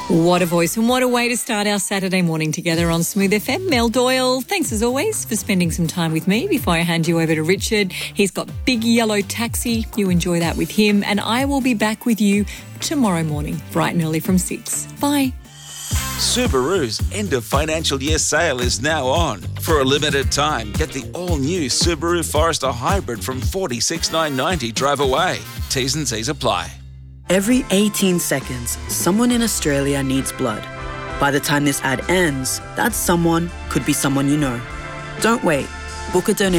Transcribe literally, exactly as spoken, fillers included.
What a voice and what a way to start our Saturday morning together on Smooth F M. Mel Doyle, thanks as always for spending some time with me. Before I hand you over to Richard, he's got Big Yellow Taxi. You enjoy that with him, and I will be back with you tomorrow morning, bright and early from six. Bye. Subaru's end of financial year sale is now on. For a limited time, get the all-new Subaru Forester Hybrid from forty-six thousand nine hundred ninety drive away. T's and C's apply. Every eighteen seconds, someone in Australia needs blood. By the time this ad ends, that someone could be someone you know. Don't wait. Book a donation